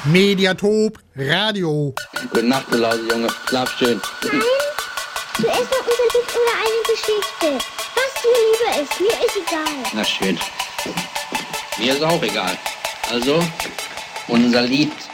Mediatop Radio. Gute Nacht, du lause Junge. Schlaf schön. Nein, zuerst noch unser Lied oder eine Geschichte. Was dir lieber ist, mir ist egal. Na schön. Mir ist auch egal. Also, unser Lied